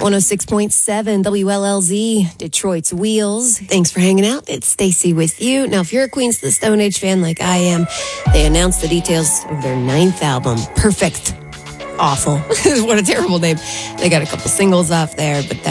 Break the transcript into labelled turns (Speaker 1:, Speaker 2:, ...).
Speaker 1: 106.7 WLLZ, Detroit's Wheels. Thanks for hanging out. It's Stacy with you. Now, if you're a Queens of the Stone Age fan like I am, they announced the details of their 9th album, Perfect. Awful. What a terrible name. They got a couple singles off there, but